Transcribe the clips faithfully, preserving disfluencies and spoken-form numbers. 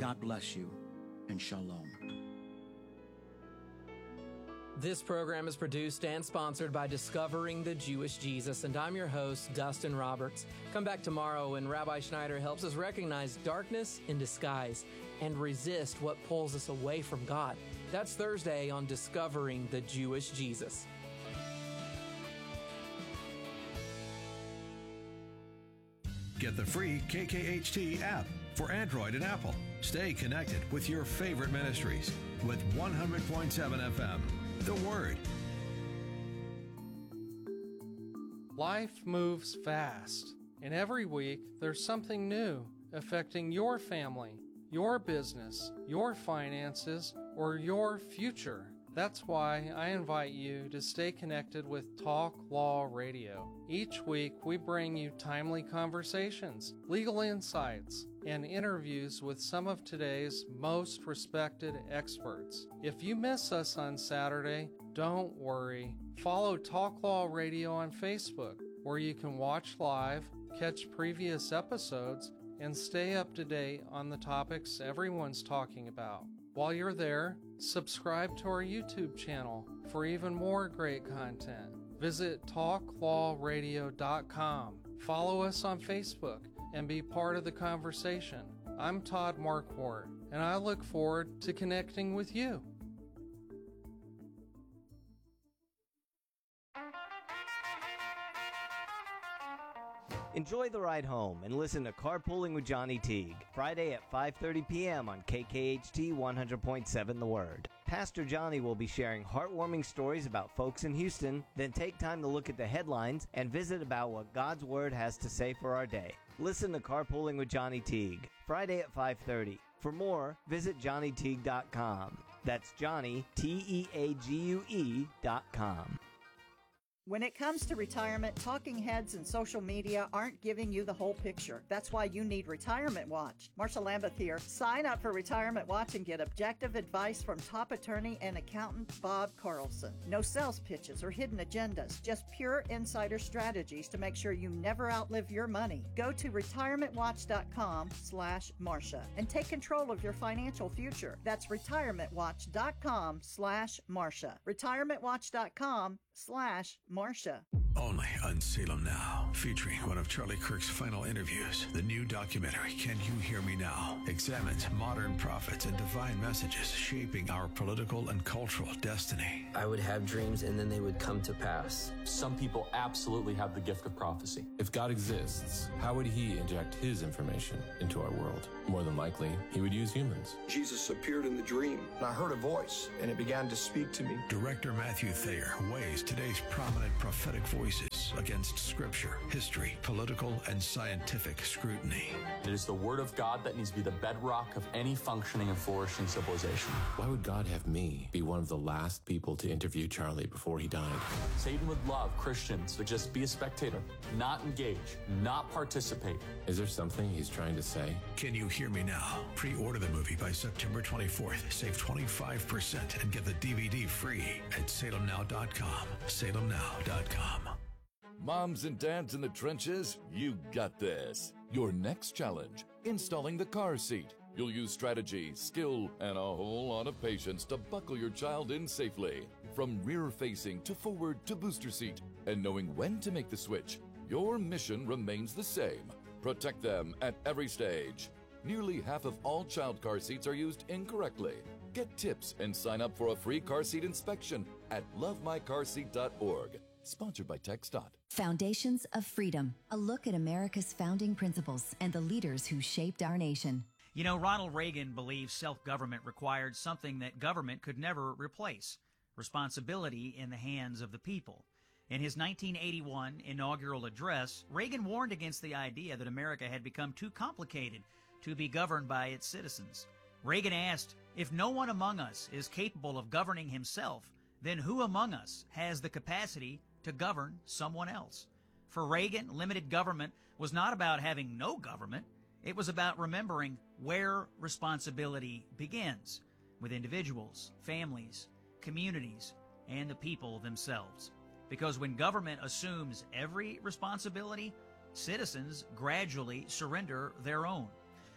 God bless you, and shalom. This program is produced and sponsored by Discovering the Jewish Jesus, and I'm your host, Dustin Roberts. Come back tomorrow when Rabbi Schneider helps us recognize darkness in disguise and resist what pulls us away from God. That's Thursday on Discovering the Jewish Jesus. Get the free K K H T app for Android and Apple. Stay connected with your favorite ministries with one hundred point seven F M. The Word. Life moves fast, and every week there's something new affecting your family, your business, your finances, or your future. That's why I invite you to stay connected with Talk Law Radio. Each week we bring you timely conversations, legal insights, and interviews with some of today's most respected experts. If you miss us on Saturday, don't worry. Follow Talk Law Radio on Facebook, where you can watch live, catch previous episodes, and stay up to date on the topics everyone's talking about. While you're there, subscribe to our YouTube channel for even more great content. Visit talk law radio dot com. Follow us on Facebook and be part of the conversation. I'm Todd Marquardt, and I look forward to connecting with you. Enjoy the ride home and listen to Carpooling with Johnny Teague, Friday at five thirty p.m. on K K H T one hundred point seven The Word. Pastor Johnny will be sharing heartwarming stories about folks in Houston, then take time to look at the headlines and visit about what God's Word has to say for our day. Listen to Carpooling with Johnny Teague, Friday at five thirty. For more, visit johnny teague dot com. That's Johnny, T E A G U E dot com. When it comes to retirement, talking heads and social media aren't giving you the whole picture. That's why you need Retirement Watch. Marsha Lambeth here. Sign up for Retirement Watch and get objective advice from top attorney and accountant Bob Carlson. No sales pitches or hidden agendas, just pure insider strategies to make sure you never outlive your money. Go to retirement watch dot com slash Marsha and take control of your financial future. That's retirement watch dot com slash Marsha. retirement watch dot com slash Marsha. Only on Salem Now, featuring one of Charlie Kirk's final interviews. The new documentary, Can You Hear Me Now?, examines modern prophets and divine messages shaping our political and cultural destiny. I would have dreams and then they would come to pass. Some people absolutely have the gift of prophecy. If God exists, how would he inject his information into our world? More than likely, he would use humans. Jesus appeared in the dream, and I heard a voice, and it began to speak to me. Director Matthew Thayer weighs today's prominent prophetic voices against scripture, history, political, and scientific scrutiny. It is the word of God that needs to be the bedrock of any functioning and flourishing civilization. Why would God have me be one of the last people to interview Charlie before he died? Satan would love Christians to just be a spectator, not engage, not participate. Is there something he's trying to say? Can You Hear Me Now? Pre-order the movie by September twenty-fourth. Save twenty-five percent and get the D V D free at salem now dot com. salem now dot com. Moms and dads in the trenches, you got this. Your next challenge, installing the car seat. You'll use strategy, skill, and a whole lot of patience to buckle your child in safely. From rear-facing to forward to booster seat. And knowing when to make the switch, your mission remains the same. Protect them at every stage. Nearly half of all child car seats are used incorrectly. Get tips and sign up for a free car seat inspection at love my car seat dot org. Sponsored by TxDOT. Foundations of Freedom, a look at America's founding principles and the leaders who shaped our nation. You know, Ronald Reagan believed self-government required something that government could never replace, responsibility in the hands of the people. In his nineteen eighty-one inaugural address, Reagan warned against the idea that America had become too complicated to be governed by its citizens. Reagan asked, if no one among us is capable of governing himself, then who among us has the capacity to govern someone else? For Reagan, limited government was not about having no government. It was about remembering where responsibility begins, with individuals, families, communities, and the people themselves. Because when government assumes every responsibility, citizens gradually surrender their own.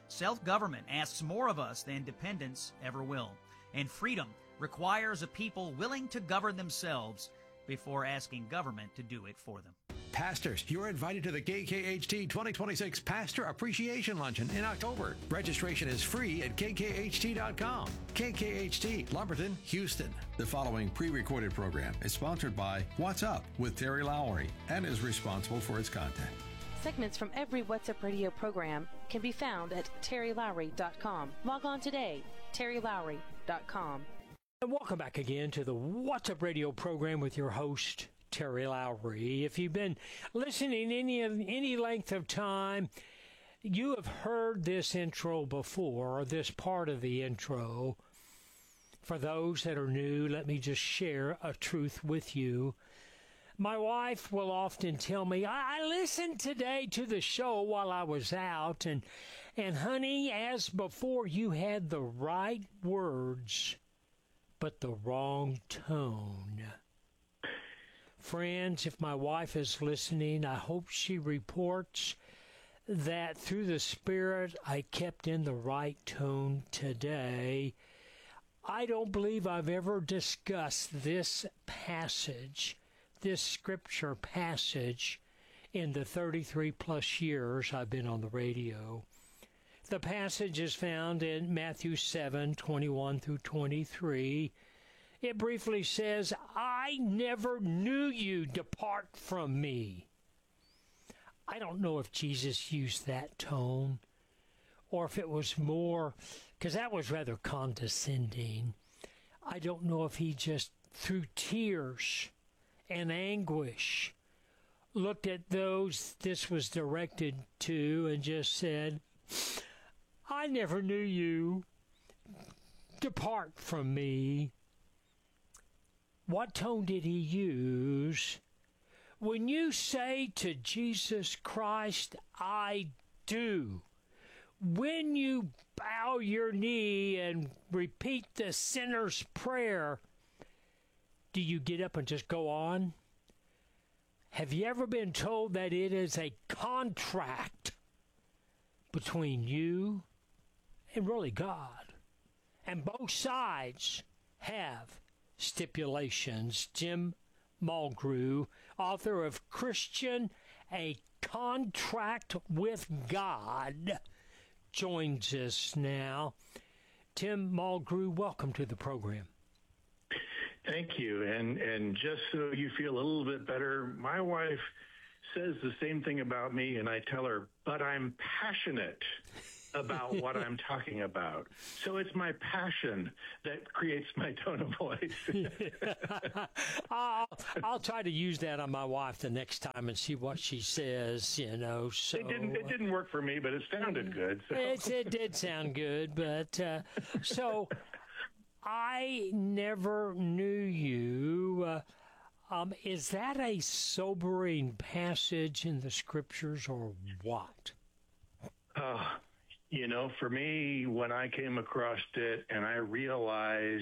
Self-government asks more of us than dependence ever will. And freedom requires a people willing to govern themselves before asking government to do it for them. Pastors, you're invited to the K K H T twenty twenty-six Pastor Appreciation Luncheon in October. Registration is free at K K H T dot com. K K H T, Lumberton, Houston. The following pre-recorded program is sponsored by What's Up with Terry Lowry and is responsible for its content. Segments from every What's Up radio program can be found at terry lowry dot com. Log on today, terry lowry dot com. And welcome back again to the What's Up radio program with your host, Terry Lowry. If you've been listening any any length of time, you have heard this intro before, or this part of the intro. For those that are new, let me just share a truth with you. My wife will often tell me, I listened today to the show while I was out, and, and honey, as before, you had the right words, but the wrong tone. Friends, if my wife is listening, I hope she reports that through the Spirit I kept in the right tone today. I don't believe I've ever discussed this passage, this scripture passage, in the thirty-three plus years I've been on the radio. The passage is found in Matthew seven, twenty-one through twenty-three. It briefly says, I never knew you, depart from me. I don't know if Jesus used that tone, or if it was more, because that was rather condescending. I don't know if he just, through tears and anguish, looked at those this was directed to and just said, I never knew you, depart from me. What tone did he use? When you say to Jesus Christ, I do, when you bow your knee and repeat the sinner's prayer, do you get up and just go on? Have you ever been told that it is a contract between you and really God? And both sides have stipulations. Jim Mulgrew, author of Christian, A Contract with God, joins us now. Tim Mulgrew, welcome to the program. Thank you. And and just so you feel a little bit better, my wife says the same thing about me, and I tell her, but I'm passionate about what I'm talking about. So it's my passion that creates my tone of voice. I'll, I'll try to use that on my wife the next time and see what she says, you know. So it didn't it didn't work for me, but it sounded good. So. It, it did sound good, but uh, so I never knew you. Uh, um, is that a sobering passage in the scriptures or what? Uh, You know, for me, when I came across it and I realized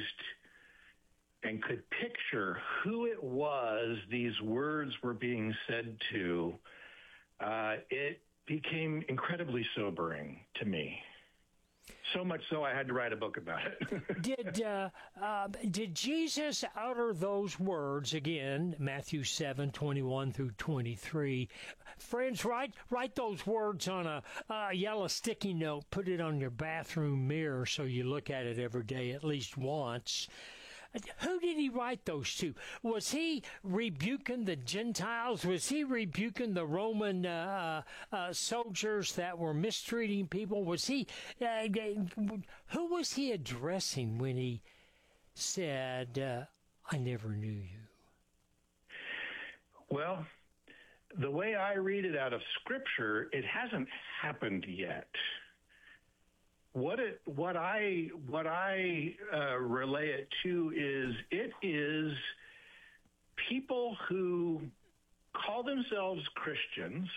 and could picture who it was these words were being said to, uh, it became incredibly sobering to me. So much so I had to write a book about it. did uh, uh, did Jesus utter those words again? Matthew seven twenty one through twenty three. Friends, write write those words on a, a yellow sticky note. Put it on your bathroom mirror so you look at it every day at least once. Who did he write those to? Was he rebuking the Gentiles? Was he rebuking the Roman uh, uh, soldiers that were mistreating people? Was he? Uh, who was he addressing when he said, uh, "I never knew you"? Well, the way I read it out of Scripture, it hasn't happened yet. What it, what I, what I uh, relay it to is, it is people who call themselves Christians,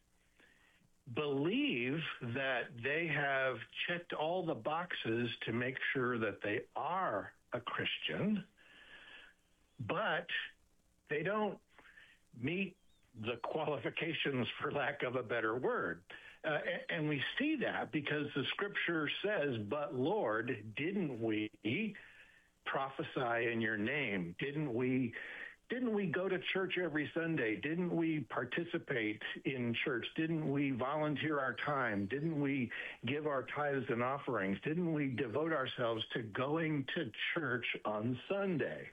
believe that they have checked all the boxes to make sure that they are a Christian, but they don't meet the qualifications, for lack of a better word. Uh, and, and we see that because the scripture says, but Lord, didn't we prophesy in your name? Didn't we Didn't we go to church every Sunday? Didn't we participate in church? Didn't we volunteer our time? Didn't we give our tithes and offerings? Didn't we devote ourselves to going to church on Sunday?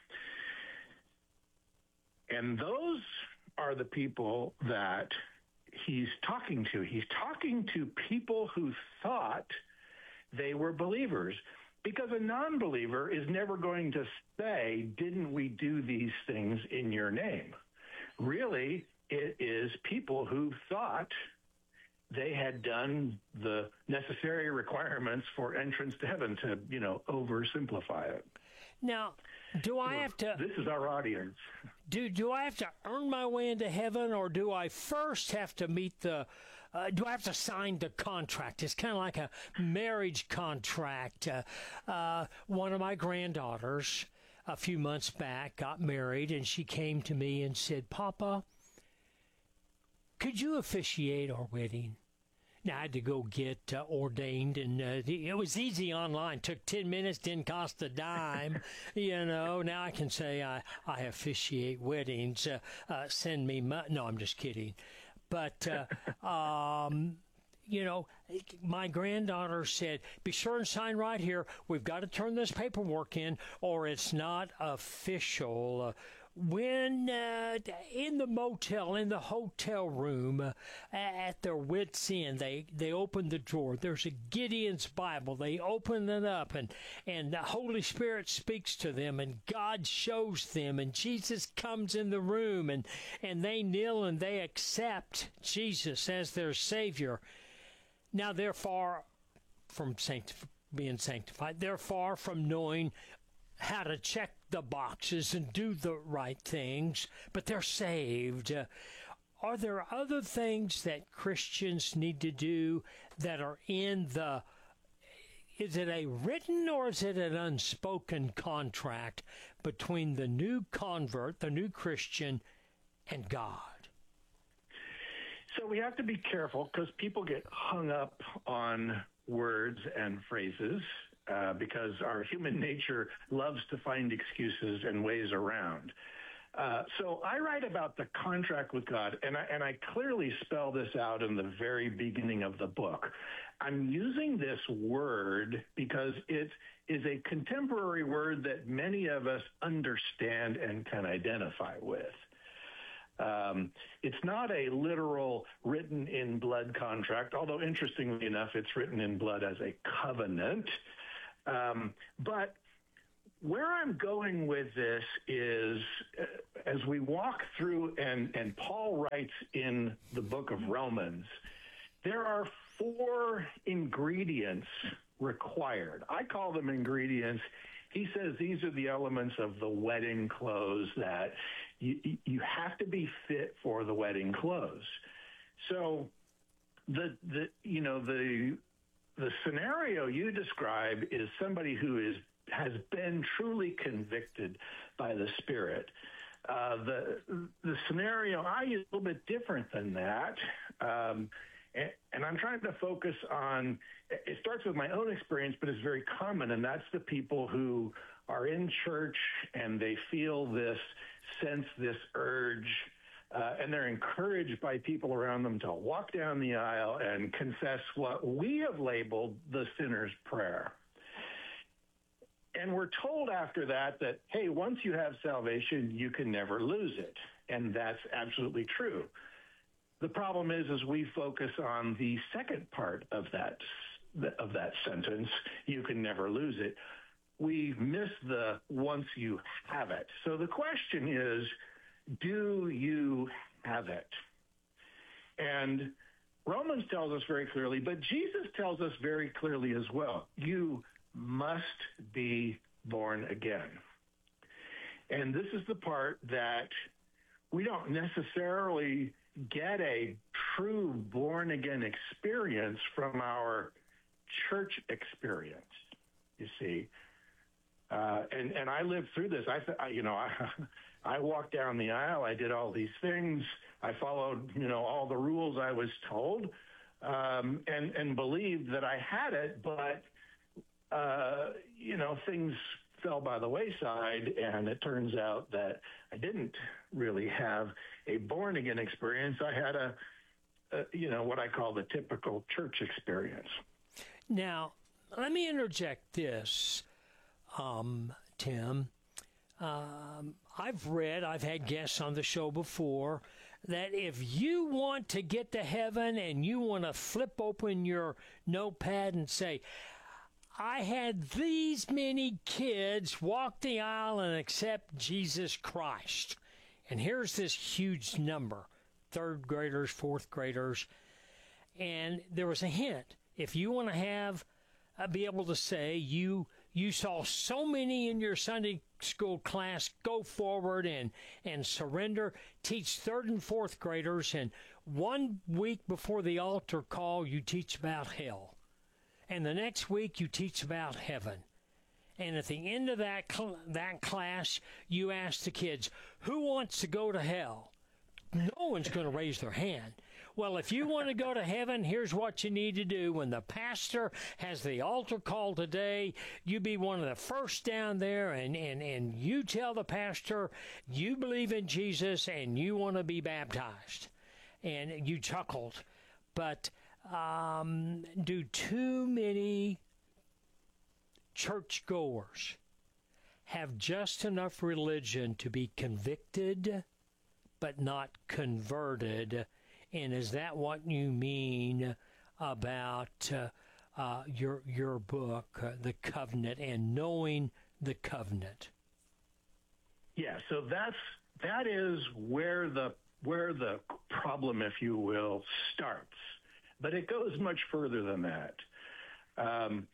And those are the people that he's talking to. He's talking to people who thought they were believers. Because a non-believer is never going to say, didn't we do these things in your name? Really, it is people who thought they had done the necessary requirements for entrance to heaven, to, you know, oversimplify it. Now, do I have to... This is our audience. Do, do I have to earn my way into heaven, or do I first have to meet the... Uh, do I have to sign the contract? It's kind of like a marriage contract. Uh, uh, one of my granddaughters, a few months back, got married, and she came to me and said, Papa, could you officiate our wedding? Now, I had to go get uh, ordained, and uh, it was easy online. Took ten minutes, didn't cost a dime. You know, now I can say I, I officiate weddings. Uh, uh, send me money. No, I'm just kidding. But, uh, um, you know, my granddaughter said, be sure and sign right here. We've got to turn this paperwork in, or it's not official. Uh, when uh, in the motel, in the hotel room, uh, at their wits' end, they, they open the drawer. There's a Gideon's Bible. They open it up, and, and the Holy Spirit speaks to them, and God shows them, and Jesus comes in the room, and, and they kneel and they accept Jesus as their Savior. Now, they're far from sanctif- being sanctified. They're far from knowing how to check the boxes and do the right things, but they're saved. Uh, are there other things that Christians need to do that are in the, is it a written or is it an unspoken contract between the new convert, the new Christian, and God? So we have to be careful because people get hung up on words and phrases. Uh, because our human nature loves to find excuses and ways around. Uh, so I write about the contract with God, and I, and I clearly spell this out in the very beginning of the book. I'm using this word because it is a contemporary word that many of us understand and can identify with. Um, it's not a literal written in blood contract, although interestingly enough, it's written in blood as a covenant. Um, but where I'm going with this is, uh, as we walk through, and, and Paul writes in the book of Romans, there are four ingredients required. I call them ingredients. He says these are the elements of the wedding clothes that you, you have to be fit for the wedding clothes. So the, the you know, the... The scenario you describe is somebody who is has been truly convicted by the Spirit. Uh, the the scenario I use is a little bit different than that, um, and, and I'm trying to focus on. It starts with my own experience, but it's very common, and that's the people who are in church and they feel this sense, this urge. Uh, and they're encouraged by people around them to walk down the aisle and confess what we have labeled the sinner's prayer. And we're told after that that, hey, once you have salvation, you can never lose it. And that's absolutely true. The problem is, is we focus on the second part of that, of that sentence, you can never lose it. We miss the once you have it. So the question is, do you have it? And Romans tells us very clearly, but Jesus tells us very clearly as well, you must be born again. And this is the part that we don't necessarily get a true born-again experience from our church experience, you see. Uh, and, and I lived through this. I, you know, I... I walked down the aisle. I did all these things. I followed, you know, all the rules I was told. um, and, and believed that I had it, but, uh, you know, things fell by the wayside, and it turns out that I didn't really have a born-again experience. I had a, a, you know, what I call the typical church experience. Now, let me interject this, um, Tim. Um, I've read, I've had guests on the show before, that if you want to get to heaven and you want to flip open your notepad and say, I had these many kids walk the aisle and accept Jesus Christ, and here's this huge number, third graders, fourth graders, and there was a hint. If you want to have, uh, be able to say you you saw so many in your Sunday school class, go forward and, and surrender, teach third and fourth graders, and one week before the altar call, you teach about hell. And the next week, you teach about heaven. And at the end of that cl- that class, you ask the kids, who wants to go to hell? No one's going to raise their hand. Well, if you want to go to heaven, here's what you need to do. When the pastor has the altar call today, you be one of the first down there, and, and, and you tell the pastor you believe in Jesus and you want to be baptized. And you chuckled. But um, do too many churchgoers have just enough religion to be convicted but not converted? And is that what you mean about uh, uh, your your book, uh, The Covenant, and knowing the covenant? Yeah, so that's that is where the where the problem, if you will, starts. But it goes much further than that. Um,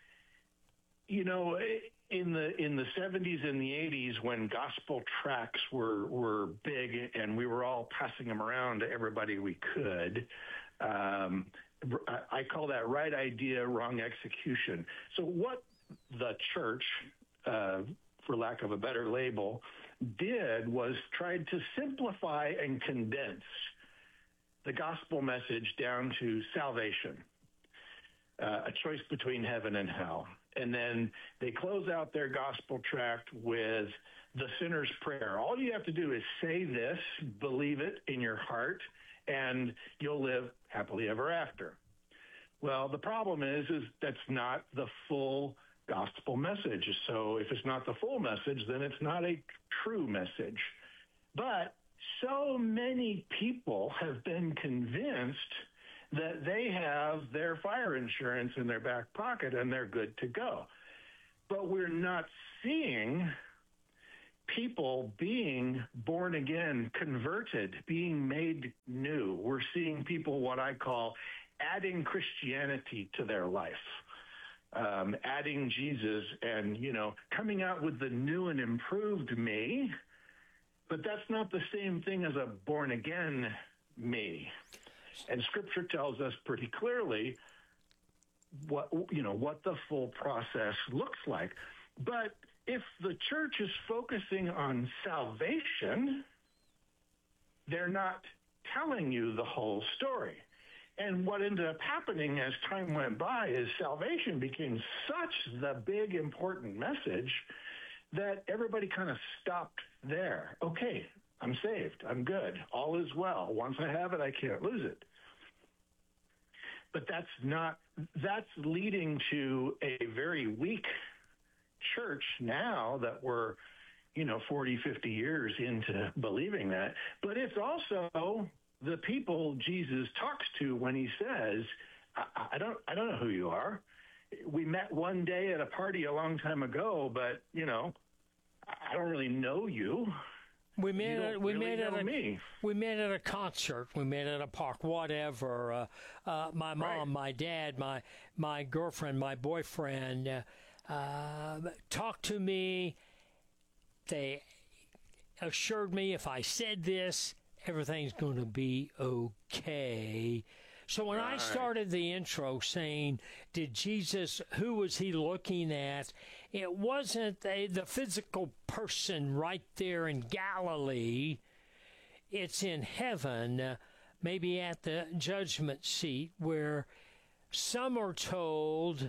you know, in the in the seventies and the eighties, when gospel tracts were were big and we were all passing them around to everybody we could, um, I call that right idea, wrong execution. So what the church, uh, for lack of a better label, did was tried to simplify and condense the gospel message down to salvation, uh, a choice between heaven and hell. And then they close out their gospel tract with the sinner's prayer. All you have to do is say this, believe it in your heart, and you'll live happily ever after. Well, the problem is, is that's not the full gospel message. So if it's not the full message, then it's not a true message. But so many people have been convinced that they have their fire insurance in their back pocket and they're good to go. But we're not seeing people being born again, converted, being made new. We're seeing people, what I call, adding Christianity to their life, um, adding Jesus and, you know, coming out with the new and improved me. But that's not the same thing as a born again me. And Scripture tells us pretty clearly what, you know, what the full process looks like. But if the church is focusing on salvation, they're not telling you the whole story. And what ended up happening as time went by is salvation became such the big, important message that everybody kind of stopped there. Okay, I'm saved. I'm good. All is well. Once I have it, I can't lose it. But that's not, that's leading to a very weak church now that we're, you know, forty, fifty years into believing that. But it's also the people Jesus talks to when he says, I, I don't, I don't know who you are. We met one day at a party a long time ago, but, you know, I don't really know you. We met. At, we really met at a. Me. We met at a concert. We met at a park. Whatever. Uh, uh, my mom, right. my dad, my my girlfriend, my boyfriend uh, uh, talked to me. They assured me if I said this, everything's going to be okay. So when right. I started the intro saying, did Jesus, who was he looking at? It wasn't a, the physical person right there in Galilee. It's in heaven, uh, maybe at the judgment seat, where some are told,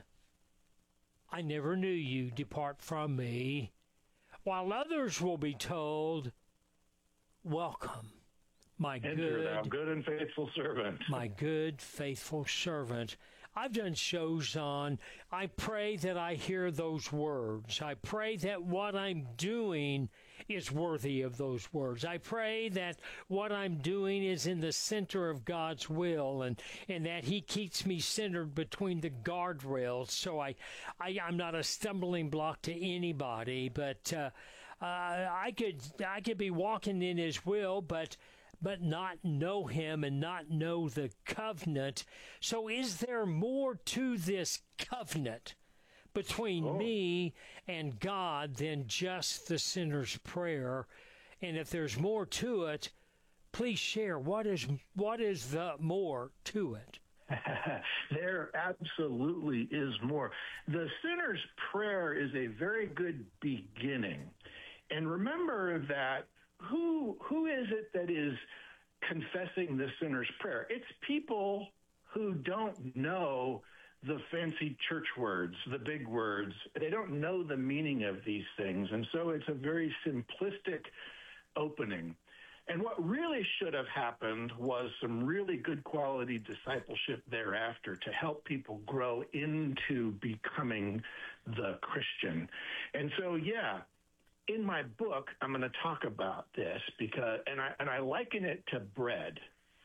I never knew you, depart from me, while others will be told, welcome, my Enter good, thou good and faithful servant. my good, faithful servant. I've done shows on, I pray that I hear those words. I pray that what I'm doing is worthy of those words. I pray that what I'm doing is in the center of God's will, and, and that he keeps me centered between the guardrails, so I, I, I'm not a stumbling block to anybody. But uh, uh, I could I could be walking in his will, but but not know him and not know the covenant. So is there more to this covenant between oh. me and God than just the sinner's prayer? And if there's more to it, please share. What is what is the more to it? There absolutely is more. The sinner's prayer is a very good beginning. And remember that Who who is it that is confessing the sinner's prayer? It's people who don't know the fancy church words, the big words. They don't know the meaning of these things. And so it's a very simplistic opening. And what really should have happened was some really good quality discipleship thereafter to help people grow into becoming the Christian. And so, yeah, in my book, I'm going to talk about this because, and I, and I liken it to bread.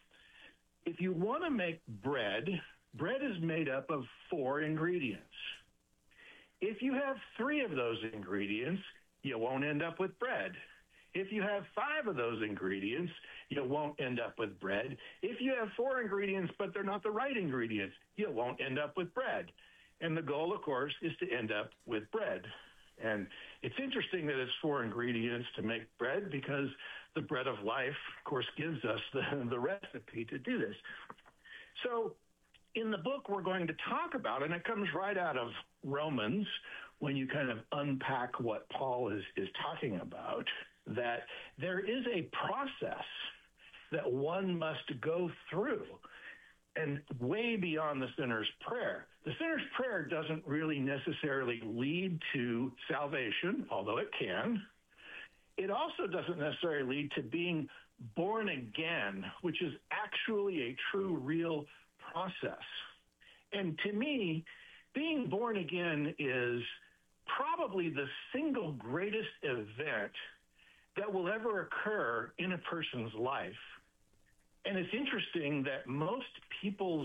If you want to make bread, bread is made up of four ingredients. If you have three of those ingredients, you won't end up with bread. If you have five of those ingredients, you won't end up with bread. If you have four ingredients, but they're not the right ingredients, you won't end up with bread. And the goal, of course, is to end up with bread. And it's interesting that it's four ingredients to make bread because the bread of life, of course, gives us the, the recipe to do this. So in the book, we're going to talk about, and it comes right out of Romans when you kind of unpack what Paul is, is talking about, that there is a process that one must go through, and way beyond the sinner's prayer. The sinner's prayer doesn't really necessarily lead to salvation, although it can. It also doesn't necessarily lead to being born again, which is actually a true, real process. And to me, being born again is probably the single greatest event that will ever occur in a person's life. And it's interesting that most people's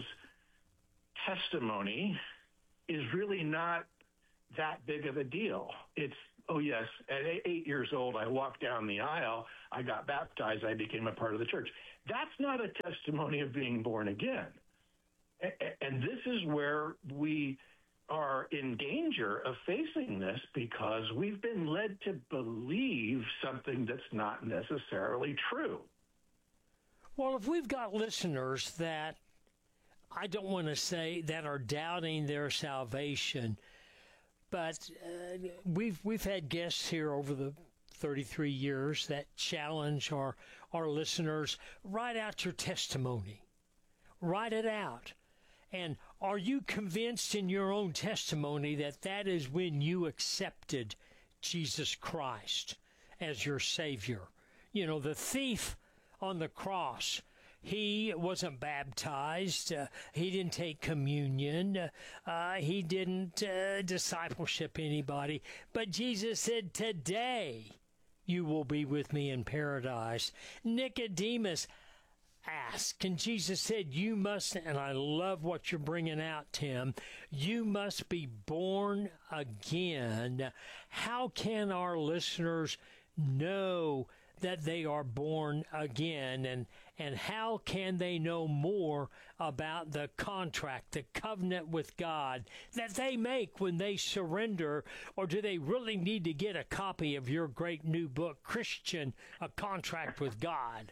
testimony is really not that big of a deal. It's, oh yes, at eight years old, I walked down the aisle, I got baptized, I became a part of the church. That's not a testimony of being born again. And this is where we are in danger of facing this because we've been led to believe something that's not necessarily true. Well, if we've got listeners that, I don't want to say that are doubting their salvation, but uh, we've we've had guests here over the thirty-three years that challenge our, our listeners, write out your testimony. Write it out. And are you convinced in your own testimony that that is when you accepted Jesus Christ as your Savior? You know, the thief on the cross, he wasn't baptized. Uh, he didn't take communion. Uh, he didn't uh, discipleship anybody. But Jesus said, today you will be with me in paradise. Nicodemus asked, and Jesus said, you must, and I love what you're bringing out, Tim, you must be born again. How can our listeners know that they are born again, and and how can they know more about the contract, the covenant with God that they make when they surrender? Or do they really need to get a copy of your great new book, Christian, A Contract with God?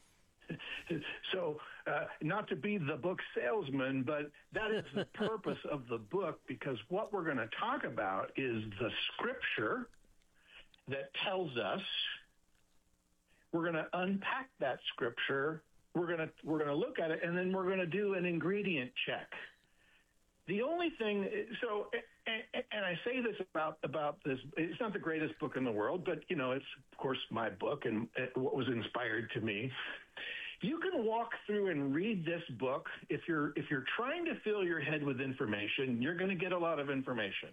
So, uh, not to be the book salesman, but that is the purpose of the book, because what we're going to talk about is the scripture that tells us. We're going to unpack that scripture we're going to we're going to look at it, and then we're going to do an ingredient check. The only thing, so, and, and I say this about about this, it's not the greatest book in the world, but, you know, it's, of course, my book and what was inspired to me. You can walk through and read this book. If you're if you're trying to fill your head with information, you're going to get a lot of information.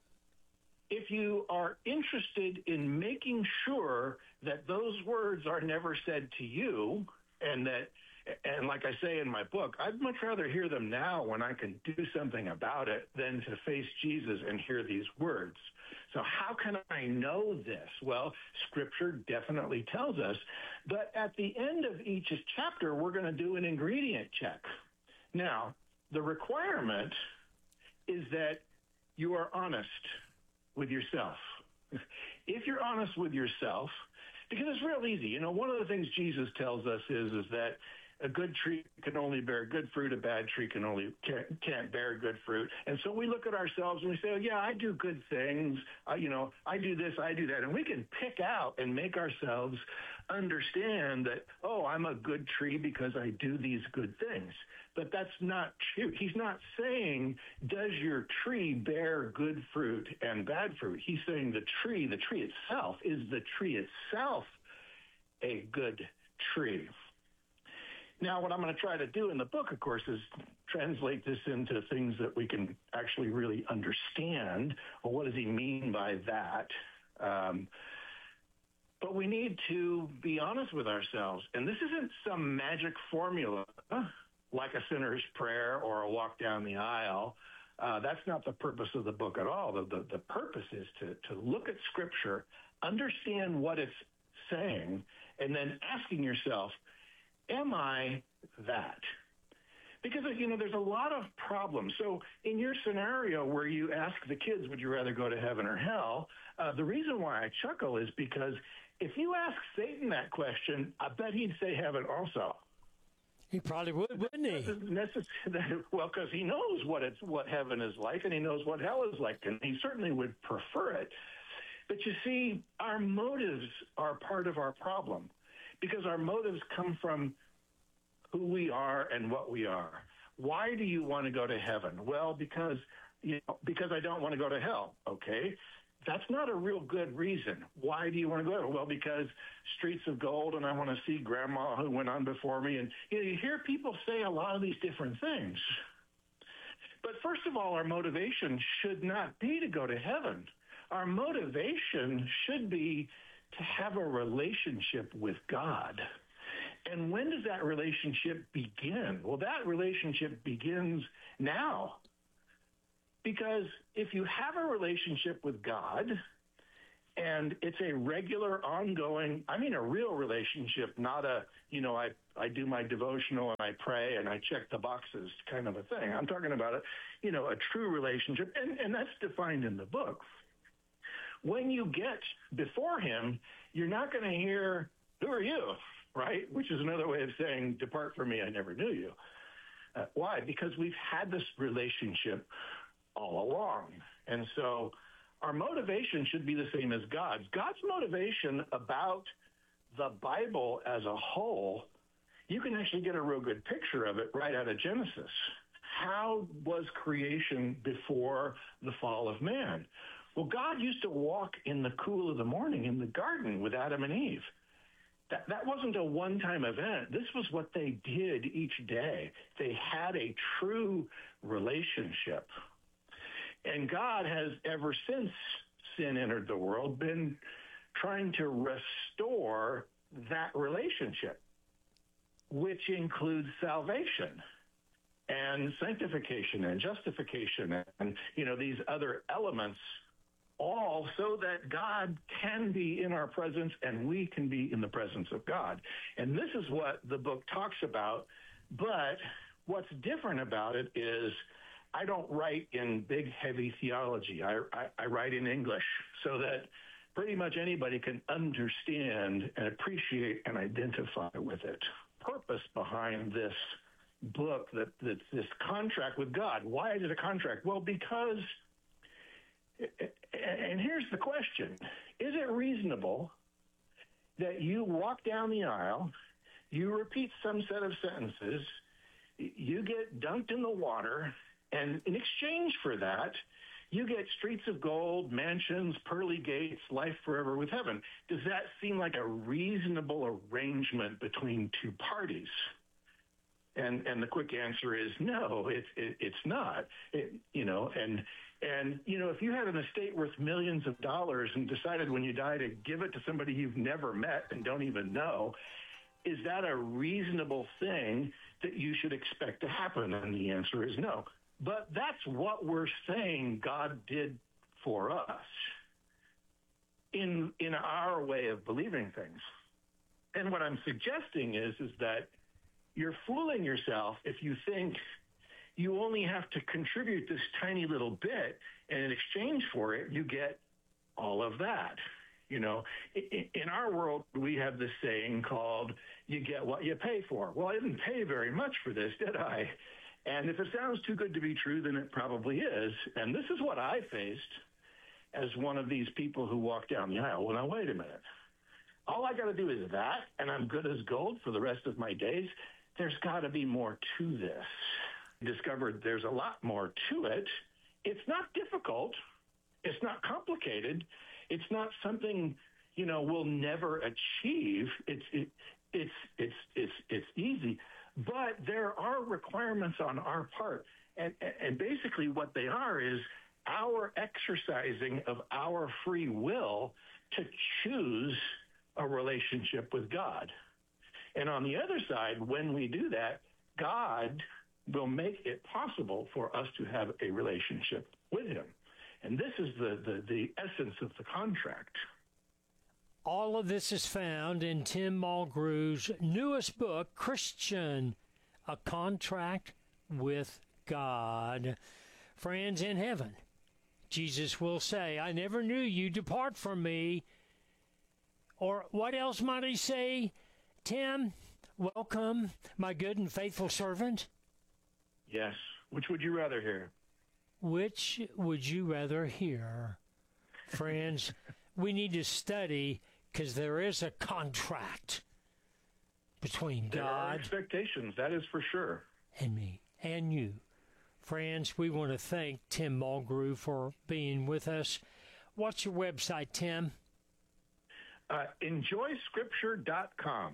If you are interested in making sure that those words are never said to you, and that, and like I say in my book, I'd much rather hear them now when I can do something about it than to face Jesus and hear these words. So how can I know this? Well, Scripture definitely tells us. But at the end of each chapter, we're going to do an ingredient check. Now, the requirement is that you are honest with yourself. If you're honest with yourself, because it's real easy. You know, one of the things Jesus tells us is, is that a good tree can only bear good fruit. A bad tree can only can't, can't bear good fruit. And so we look at ourselves and we say, oh, yeah, I do good things. I, you know, I do this, I do that. And we can pick out and make ourselves understand that, oh, I'm a good tree because I do these good things. But that's not true. He's not saying, does your tree bear good fruit and bad fruit? He's saying the tree, the tree itself, is the tree itself a good tree? Now, what I'm going to try to do in the book, of course, is translate this into things that we can actually really understand. Well, what does he mean by that? Um, but we need to be honest with ourselves. And this isn't some magic formula like a sinner's prayer or a walk down the aisle. Uh, that's not the purpose of the book at all. The, the, the purpose is to, to look at Scripture, understand what it's saying, and then asking yourself, am I that? Because, you know, there's a lot of problems. So in your scenario where you ask the kids, would you rather go to heaven or hell? Uh, the reason why I chuckle is because if you ask Satan that question, I bet he'd say heaven also. He probably would, wouldn't he? Well, because he knows what it's what heaven is like, and he knows what hell is like, and he certainly would prefer it. But you see, our motives are part of our problem, because our motives come from who we are and what we are. Why do you want to go to heaven? Well, because you know, because I don't want to go to hell. Okay. That's not a real good reason. Why do you want to go? Well, because streets of gold, and I want to see grandma who went on before me. And you know, you hear people say a lot of these different things. But first of all, our motivation should not be to go to heaven. Our motivation should be to have a relationship with God. And when does that relationship begin? Well, that relationship begins now. Because if you have a relationship with God, and it's a regular, ongoing, I mean a real relationship, not a, you know, I, I do my devotional and I pray and I check the boxes kind of a thing. I'm talking about, a, you know, a true relationship, and, and that's defined in the book. When you get before him, you're not going to hear, who are you, right? Which is another way of saying, depart from me, I never knew you. Uh, why? Because we've had this relationship all along. And so our motivation should be the same as God's. God's motivation about the Bible as a whole, you can actually get a real good picture of it right out of Genesis. How was creation before the fall of man? Well, God used to walk in the cool of the morning in the garden with Adam and Eve. That, that wasn't a one-time event. This was what they did each day. They had a true relationship. And God has, ever since sin entered the world, been trying to restore that relationship, which includes salvation and sanctification and justification and, you know, these other elements, all so that God can be in our presence and we can be in the presence of God. And this is what the book talks about. But what's different about it is I don't write in big, heavy theology. I, I, I write in English so that pretty much anybody can understand and appreciate and identify with it. Purpose behind this book, that, that this contract with God. Why is it a contract? Well, because, and here's the question, is it reasonable that you walk down the aisle, You repeat some set of sentences, you get dunked in the water, and in exchange for that, you get streets of gold, mansions, pearly gates, life forever with heaven. Does that seem like a reasonable arrangement between two parties? And and the quick answer is no, it's it, it's not. It, you know, and and you know, if you had an estate worth millions of dollars and decided when you die to give it to somebody you've never met and don't even know, is that a reasonable thing that you should expect to happen? And the answer is no. But that's what we're saying God did for us in in our way of believing things. And what I'm suggesting is is that you're fooling yourself if you think you only have to contribute this tiny little bit, and in exchange for it, you get all of that. You know, in our world, we have this saying called, you get what you pay for. Well, I didn't pay very much for this, did I? And if it sounds too good to be true, then it probably is. And this is what I faced as one of these people who walked down the aisle. Well, now, wait a minute. All I got to do is that, and I'm good as gold for the rest of my days. There's got to be more to this. I discovered there's a lot more to it. It's not difficult. It's not complicated. It's not something, you know, we'll never achieve. It's it, it's it's it's it's easy, but there are requirements on our part, and and basically what they are is our exercising of our free will to choose a relationship with God. And on the other side, when we do that, God will make it possible for us to have a relationship with him. And this is the, the, the essence of the contract. All of this is found in Tim Mulgrew's newest book, Christian, A Contract with God. Friends, in heaven, Jesus will say, I never knew you, depart from me. Or what else might he say? Tim, welcome, my good and faithful servant. Yes. Which would you rather hear? Which would you rather hear? Friends, we need to study because there is a contract between there God. There are expectations, that is for sure. And me, and you. Friends, we want to thank Tim Mulgrew for being with us. What's your website, Tim? Uh, enjoy scripture dot com.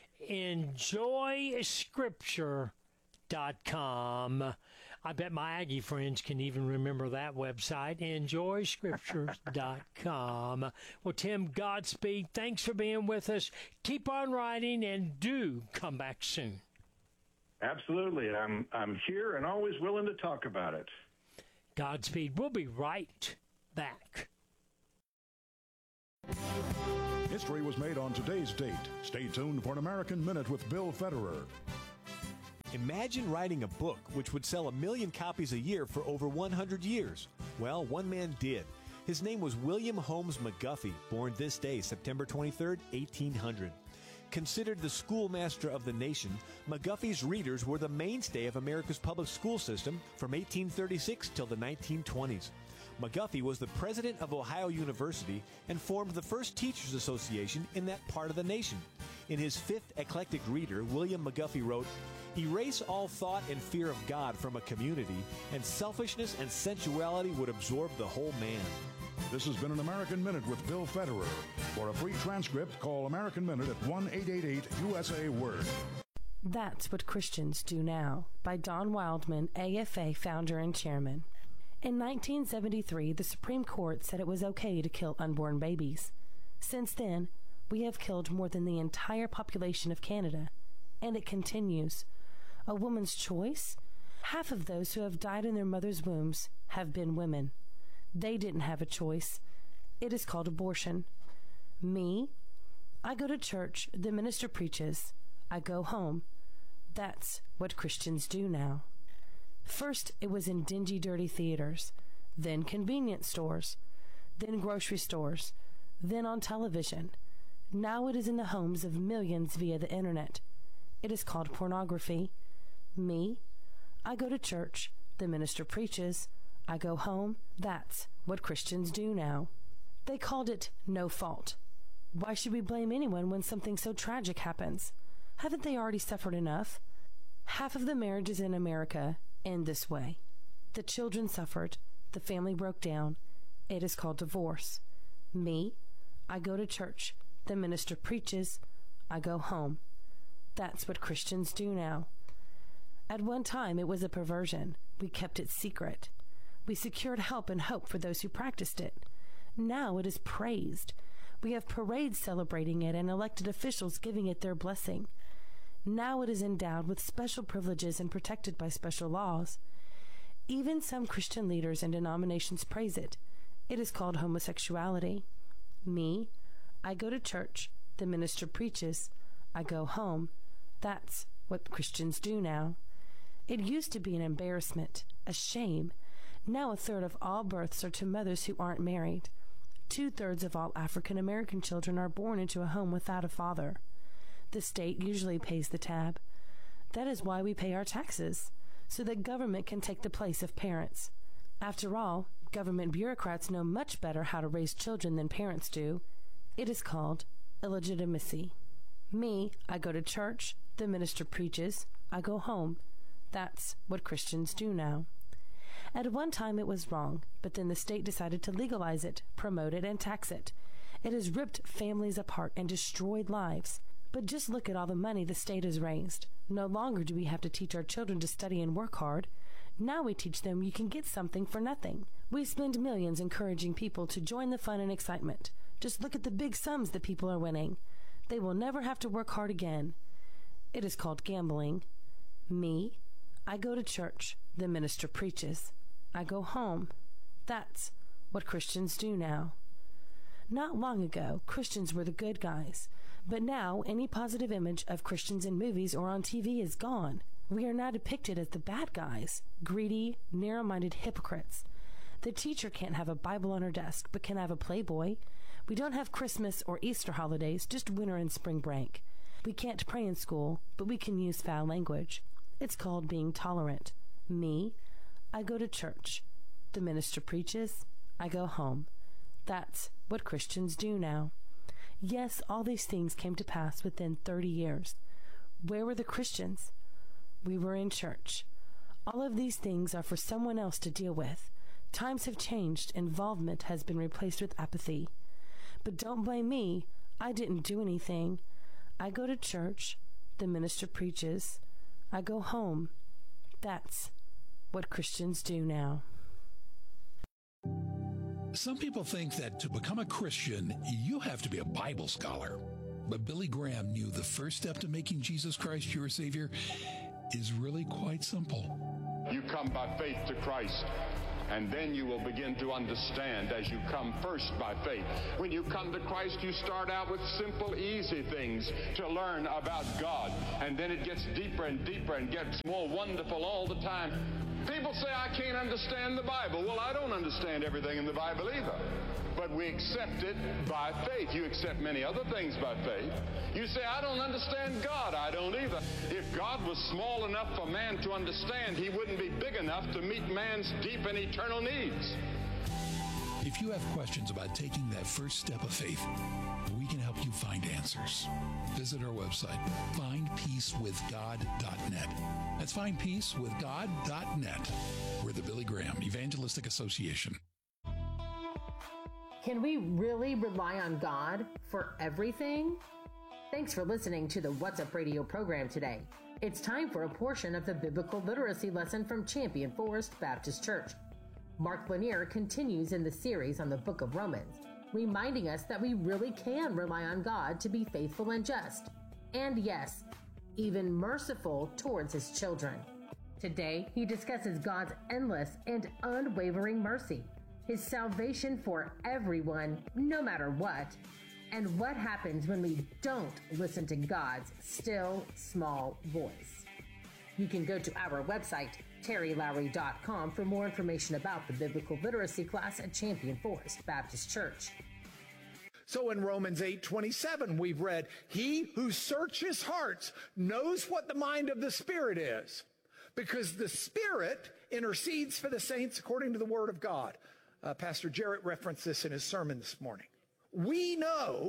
enjoy scripture dot com. I bet my Aggie friends can even remember that website, enjoy scripture dot com. Well, Tim, Godspeed. Thanks for being with us. Keep on writing, and do come back soon. Absolutely. I'm I'm here and always willing to talk about it. Godspeed. We'll be right back. History was made on today's date. Stay tuned for an American Minute with Bill Federer. Imagine writing a book which would sell a million copies a year for over one hundred years. Well, one man did. His name was William Holmes McGuffey, born this day, September twenty-third, eighteen hundred. Considered the schoolmaster of the nation, McGuffey's readers were the mainstay of America's public school system from eighteen thirty-six till the nineteen twenties. McGuffey was the president of Ohio University and formed the first teachers association in that part of the nation. In his fifth eclectic reader, William McGuffey wrote, "Erase all thought and fear of God from a community, and selfishness and sensuality would absorb the whole man." This has been an American Minute with Bill Federer. For a free transcript, call American Minute at one eight eight eight U S A Word. That's What Christians Do Now by Don Wildman, A F A founder and chairman. In nineteen seventy-three, the Supreme Court said it was okay to kill unborn babies. Since then, we have killed more than the entire population of Canada. And it continues. A woman's choice? Half of those who have died in their mother's wombs have been women. They didn't have a choice. It is called abortion. Me? I go to church, the minister preaches. I go home. That's what Christians do now. First, it was in dingy, dirty theaters, then convenience stores, then grocery stores, then on television. Now it is in the homes of millions via the internet. It is called pornography. Me? I go to church, the minister preaches, I go home. That's what Christians do now. They called it no fault. Why should we blame anyone when something so tragic happens? Haven't they already suffered enough? Half of the marriages in America end this way. The children suffered. The family broke down. It is called divorce. Me, I go to church. The minister preaches. I go home. That's what Christians do now. At one time, it was a perversion. We kept it secret. We secured help and hope for those who practiced it. Now it is praised. We have parades celebrating it and elected officials giving it their blessing. Now it is endowed with special privileges and protected by special laws. Even some Christian leaders and denominations praise it. It is called homosexuality. Me, I go to church. The minister preaches. I go home. That's what Christians do now. It used to be an embarrassment, a shame. Now a third of all births are to mothers who aren't married. Two-thirds of all African American children are born into a home without a father. The state usually pays the tab. That is why we pay our taxes, so that government can take the place of parents. After all, government bureaucrats know much better how to raise children than parents do. It is called illegitimacy. Me, I go to church. The minister preaches. I go home. That's what Christians do now. At one time it was wrong, but then the state decided to legalize it, promote it, and tax it. It has ripped families apart and destroyed lives. But just look at all the money the state has raised. No longer do we have to teach our children to study and work hard. Now we teach them you can get something for nothing. We spend millions encouraging people to join the fun and excitement. Just look at the big sums that people are winning. They will never have to work hard again. It is called gambling. Me, I go to church. The minister preaches. I go home. That's what Christians do now. Not long ago, Christians were the good guys. But now, any positive image of Christians in movies or on T V is gone. We are now depicted as the bad guys, greedy, narrow-minded hypocrites. The teacher can't have a Bible on her desk, but can have a Playboy. We don't have Christmas or Easter holidays, just winter and spring break. We can't pray in school, but we can use foul language. It's called being tolerant. Me, I go to church. The minister preaches. I go home. That's what Christians do now. Yes, all these things came to pass within thirty years. Where were the Christians? We were in church. All of these things are for someone else to deal with. Times have changed. Involvement has been replaced with apathy. But don't blame me. I didn't do anything. I go to church. The minister preaches. I go home. That's what Christians do now. Some people think that to become a Christian, you have to be a Bible scholar. But Billy Graham knew the first step to making Jesus Christ your Savior is really quite simple. You come by faith to Christ, and then you will begin to understand as you come first by faith. When you come to Christ, you start out with simple, easy things to learn about God, and then it gets deeper and deeper and gets more wonderful all the time. People say, I can't understand the Bible. Well, I don't understand everything in the Bible either. But we accept it by faith. You accept many other things by faith. You say, I don't understand God. I don't either. If God was small enough for man to understand, he wouldn't be big enough to meet man's deep and eternal needs. If you have questions about taking that first step of faith, we can help you find answers. Visit our website, find peace with god dot net. That's find peace with god dot net. We're the Billy Graham Evangelistic Association. Can we really rely on God for everything? Thanks for listening to the What's Up Radio program today. It's time for a portion of the biblical literacy lesson from Champion Forest Baptist Church. Mark Lanier continues in the series on the book of Romans, reminding us that we really can rely on God to be faithful and just, and yes, even merciful towards his children. Today, he discusses God's endless and unwavering mercy, his salvation for everyone, no matter what, and what happens when we don't listen to God's still, small voice. You can go to our website, terry lowry dot com, for more information about the biblical literacy class at Champion Forest Baptist Church. So in Romans eight twenty-seven, we've read, he who searches hearts knows what the mind of the Spirit is, because the Spirit intercedes for the saints according to the Word of God. Uh, Pastor Jarrett referenced this in his sermon this morning. We know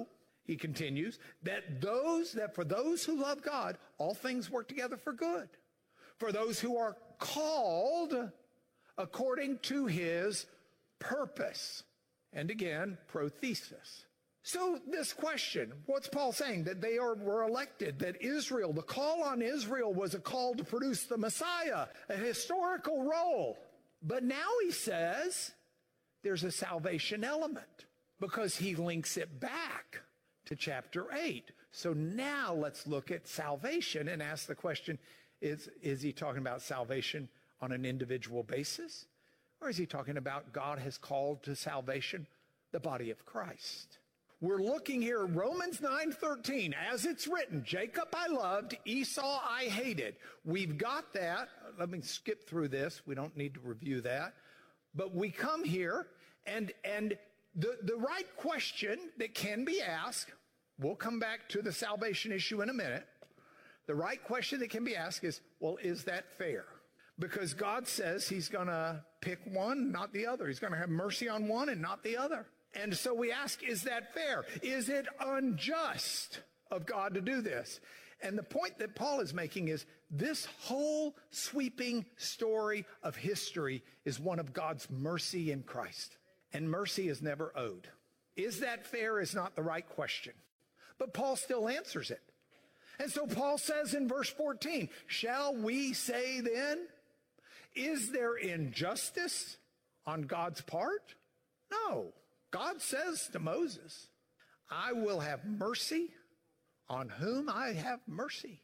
he continues, that those, that for those who love God, all things work together for good. For those who are called according to his purpose. And again, prothesis. So this question, what's Paul saying? That they are, were elected, that Israel, the call on Israel was a call to produce the Messiah, a historical role. But now he says there's a salvation element because he links it back to chapter eight. So now let's look at salvation and ask the question, is, is he talking about salvation on an individual basis? Or is he talking about God has called to salvation the body of Christ? We're looking here, Romans nine thirteen, as it's written, Jacob I loved, Esau I hated. We've got that. Let me skip through this. We don't need to review that. But we come here, and, and the, the right question that can be asked, we'll come back to the salvation issue in a minute. The right question that can be asked is, well, is that fair? Because God says he's going to pick one, not the other. He's going to have mercy on one and not the other. And so we ask, is that fair? Is it unjust of God to do this? And the point that Paul is making is this whole sweeping story of history is one of God's mercy in Christ. And mercy is never owed. Is that fair is not the right question. But Paul still answers it. And so Paul says in verse fourteen, shall we say then, is there injustice on God's part? No. God says to Moses, I will have mercy on whom I have mercy.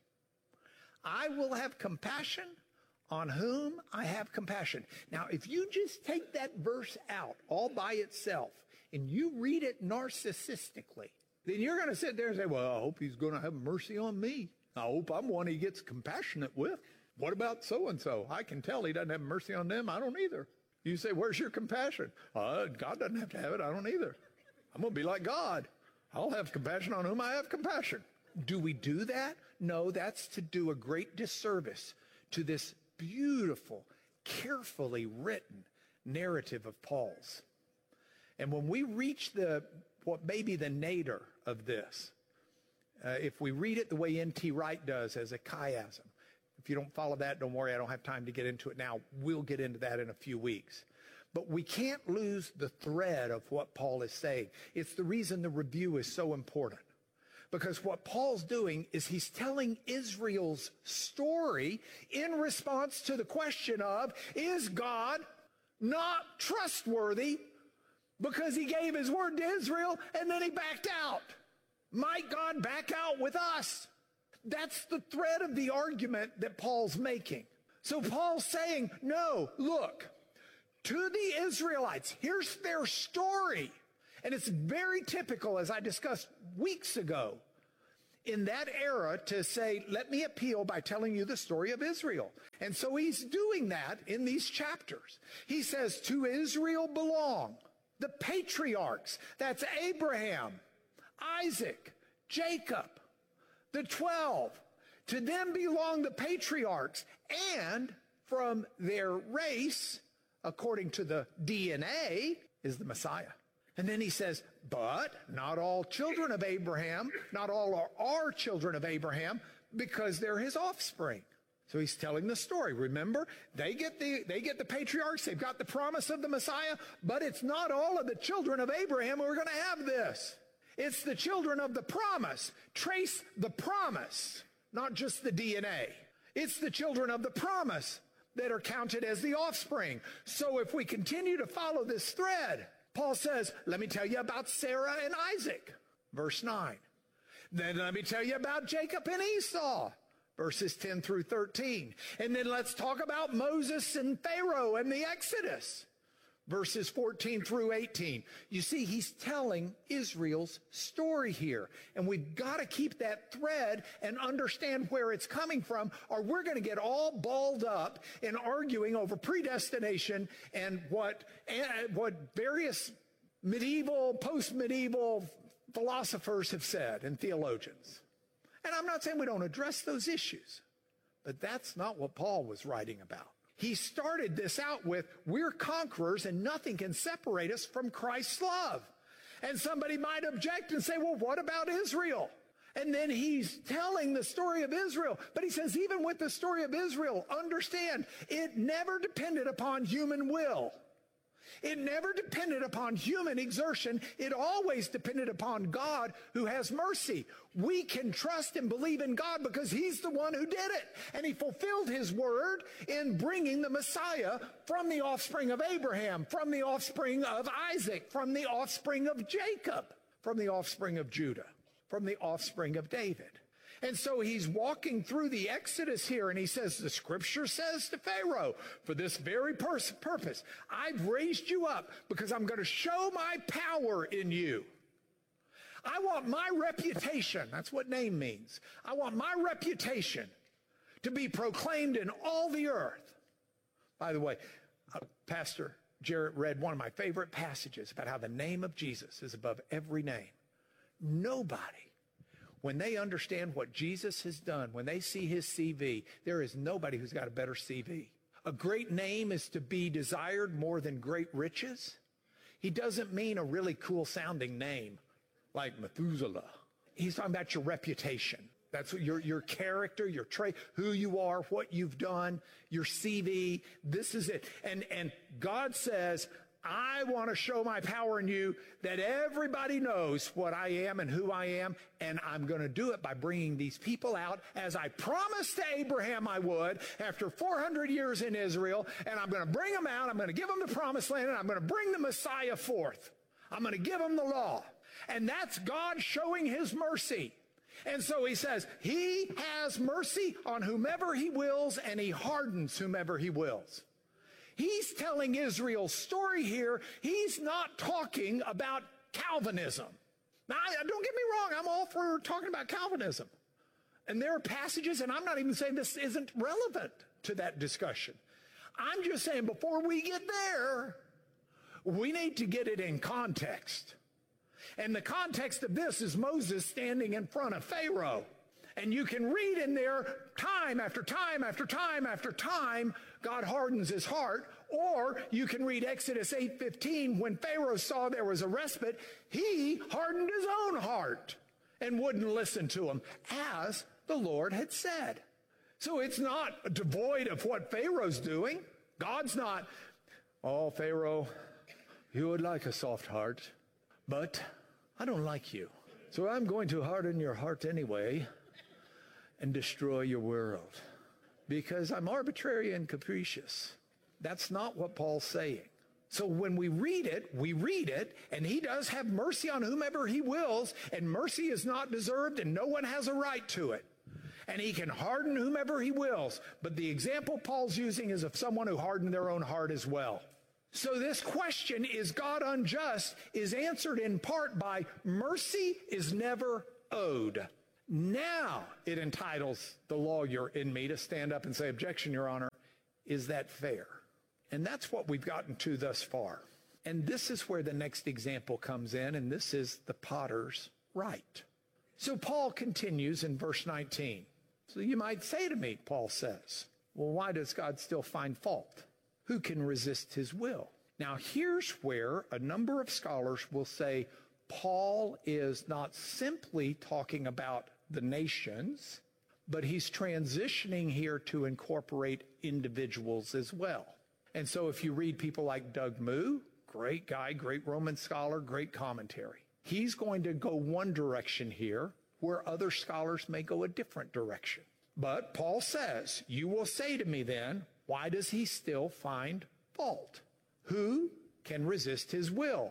I will have compassion on whom I have compassion. Now, if you just take that verse out all by itself and you read it narcissistically, then you're going to sit there and say, well, I hope he's going to have mercy on me. I hope I'm one he gets compassionate with. What about so-and-so? I can tell he doesn't have mercy on them. I don't either. You say, where's your compassion? Uh, God doesn't have to have it. I don't either. I'm going to be like God. I'll have compassion on whom I have compassion. Do we do that? No, that's to do a great disservice to this beautiful, carefully written narrative of Paul's. And when we reach the what may be the nadir of this, uh, if we read it the way N T Wright does as a chiasm, if you don't follow that, don't worry, I don't have time to get into it now. We'll get into that in a few weeks. But we can't lose the thread of what Paul is saying. It's the reason the review is so important. Because what Paul's doing is he's telling Israel's story in response to the question of, is God not trustworthy because he gave his word to Israel and then he backed out? Might God back out with us? That's the thread of the argument that Paul's making. So Paul's saying, no, look, to the Israelites, here's their story. And it's very typical, as I discussed weeks ago, in that era to say, let me appeal by telling you the story of Israel. And so he's doing that in these chapters. He says, to Israel belong the patriarchs. That's Abraham, Isaac, Jacob, the twelve. To them belong the patriarchs, and from their race, according to the D N A, is the Messiah. And then he says, but not all children of Abraham, not all are, are children of Abraham, because they're his offspring. So he's telling the story. Remember, they get the they get the patriarchs, they've got the promise of the Messiah, but it's not all of the children of Abraham who are going to have this. It's the children of the promise. Trace the promise, not just the D N A. It's the children of the promise that are counted as the offspring. So if we continue to follow this thread, Paul says, let me tell you about Sarah and Isaac, verse nine. Then let me tell you about Jacob and Esau, verses ten through thirteen. And then let's talk about Moses and Pharaoh and the Exodus, verses fourteen through eighteen. You see, he's telling Israel's story here. And we've got to keep that thread and understand where it's coming from, or we're going to get all balled up in arguing over predestination and what, and what various medieval, post-medieval philosophers have said and theologians. And I'm not saying we don't address those issues, but that's not what Paul was writing about. He started this out with, we're conquerors and nothing can separate us from Christ's love. And somebody might object and say, well, what about Israel? And then he's telling the story of Israel. But he says, even with the story of Israel, understand, it never depended upon human will. It never depended upon human exertion. It always depended upon God, who has mercy. We can trust and believe in God because he's the one who did it. And he fulfilled his word in bringing the Messiah from the offspring of Abraham, from the offspring of Isaac, from the offspring of Jacob, from the offspring of Judah, from the offspring of David. And so he's walking through the Exodus here, and he says, the scripture says to Pharaoh, for this very pers- purpose, I've raised you up because I'm going to show my power in you. I want my reputation, that's what name means. I want my reputation to be proclaimed in all the earth. By the way, uh, Pastor Jarrett read one of my favorite passages about how the name of Jesus is above every name. Nobody, when they understand what Jesus has done, when they see his C V, there is nobody who's got a better C V. A great name is to be desired more than great riches. He doesn't mean a really cool sounding name like Methuselah. He's talking about your reputation. That's what your, your character, your trait, who you are, what you've done, your C V. This is it. And, and God says, I want to show my power in you that everybody knows what I am and who I am, and I'm going to do it by bringing these people out as I promised to Abraham I would after four hundred years in Israel, and I'm going to bring them out, I'm going to give them the promised land, and I'm going to bring the Messiah forth. I'm going to give them the law. And that's God showing his mercy. And so he says, he has mercy on whomever he wills, and he hardens whomever he wills. He's telling Israel's story here. He's not talking about Calvinism. Now, don't get me wrong. I'm all for talking about Calvinism. And there are passages, and I'm not even saying this isn't relevant to that discussion. I'm just saying before we get there, we need to get it in context. And the context of this is Moses standing in front of Pharaoh. And you can read in there time after time after time after time, God hardens his heart. Or you can read Exodus eight fifteen, when Pharaoh saw there was a respite, he hardened his own heart and wouldn't listen to him, as the Lord had said. So it's not devoid of what Pharaoh's doing. God's not, oh, Pharaoh, you would like a soft heart, but I don't like you. So I'm going to harden your heart anyway and destroy your world, because I'm arbitrary and capricious. That's not what Paul's saying. So when we read it, we read it, and he does have mercy on whomever he wills, and mercy is not deserved, and no one has a right to it. And he can harden whomever he wills. But the example Paul's using is of someone who hardened their own heart as well. So this question, is God unjust, is answered in part by mercy is never owed. Now it entitles the lawyer in me to stand up and say, objection, Your Honor, is that fair? And that's what we've gotten to thus far. And this is where the next example comes in, and this is the potter's right. So Paul continues in verse nineteen. So you might say to me, Paul says, well, why does God still find fault? Who can resist his will? Now here's where a number of scholars will say Paul is not simply talking about the nations, but he's transitioning here to incorporate individuals as well. And so if you read people like Doug Moo, great guy, great Roman scholar, great commentary, he's going to go one direction here where other scholars may go a different direction. But Paul says, you will say to me then, why does he still find fault? Who can resist his will?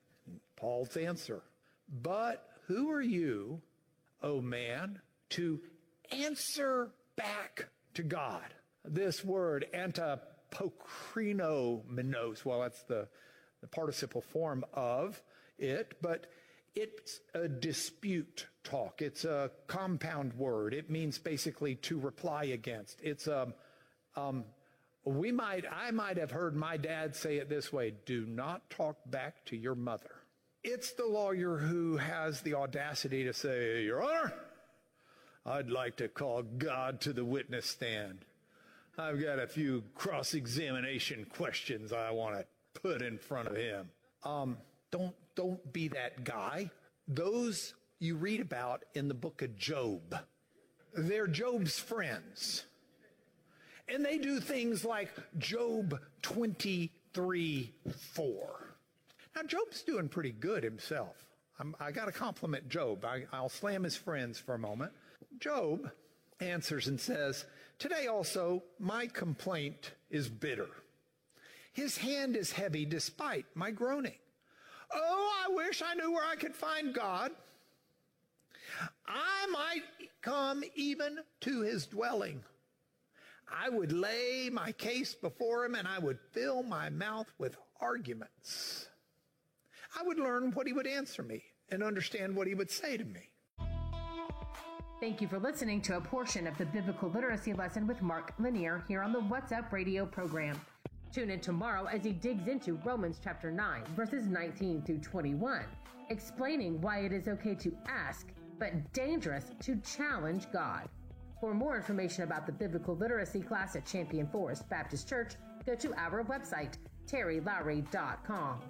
Paul's answer, but who are you, O man, to answer back to God? This word, antipokrinomenos, well, that's the, the participle form of it, but it's a dispute talk. It's a compound word. It means basically to reply against. It's a, um, we might, I might have heard my dad say it this way, do not talk back to your mother. It's the lawyer who has the audacity to say, Your Honor, I'd like to call God to the witness stand. I've got a few cross-examination questions I want to put in front of him. Um, don't don't be that guy. Those you read about in the book of Job. They're Job's friends. And they do things like Job twenty-three four. Now, Job's doing pretty good himself. I'm, I got to compliment Job. I, I'll slam his friends for a moment. Job answers and says, "Today also my complaint is bitter. His hand is heavy despite my groaning. Oh, I wish I knew where I could find God. I might come even to his dwelling. I would lay my case before him, and I would fill my mouth with arguments. I would learn what he would answer me and understand what he would say to me." Thank you for listening to a portion of the Biblical Literacy Lesson with Mark Lanier here on the What's Up Radio program. Tune in tomorrow as he digs into Romans chapter nine, verses nineteen through twenty-one, explaining why it is okay to ask, but dangerous to challenge God. For more information about the Biblical Literacy class at Champion Forest Baptist Church, go to our website, terry lowry dot com.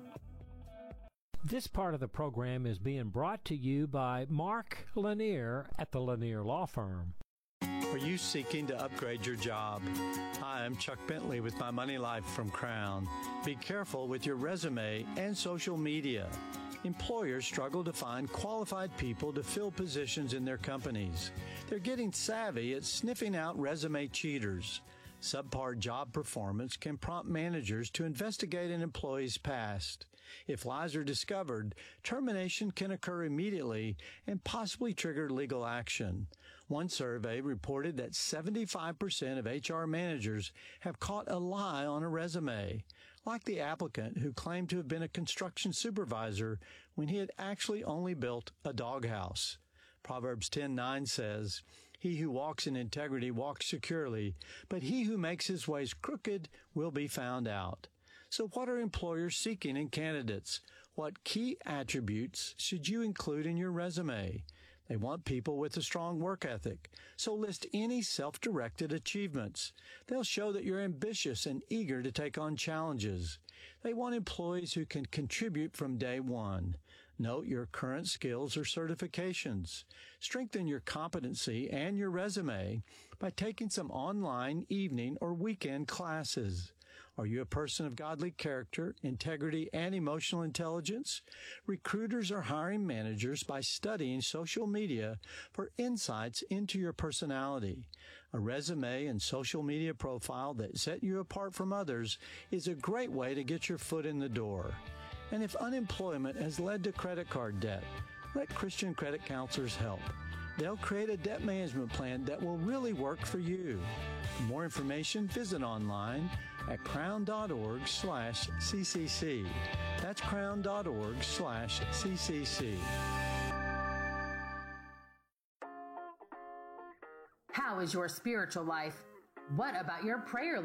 This part of the program is being brought to you by Mark Lanier at the Lanier Law Firm. Are you seeking to upgrade your job? Hi, I'm Chuck Bentley with My Money Life from Crown. Be careful with your resume and social media. Employers struggle to find qualified people to fill positions in their companies. They're getting savvy at sniffing out resume cheaters. Subpar job performance can prompt managers to investigate an employee's past. If lies are discovered, termination can occur immediately and possibly trigger legal action. One survey reported that seventy-five percent of H R managers have caught a lie on a resume, like the applicant who claimed to have been a construction supervisor when he had actually only built a doghouse. Proverbs ten nine says, "He who walks in integrity walks securely, but he who makes his ways crooked will be found out." So what are employers seeking in candidates? What key attributes should you include in your resume? They want people with a strong work ethic, so list any self-directed achievements. They'll show that you're ambitious and eager to take on challenges. They want employees who can contribute from day one. Note your current skills or certifications. Strengthen your competency and your resume by taking some online evening or weekend classes. Are you a person of godly character, integrity, and emotional intelligence? Recruiters are hiring managers by studying social media for insights into your personality. A resume and social media profile that set you apart from others is a great way to get your foot in the door. And if unemployment has led to credit card debt, let Christian credit counselors help. They'll create a debt management plan that will really work for you. For more information, visit online at crown.org slash ccc. That's crown.org slash ccc. How is your spiritual life? What about your prayer life?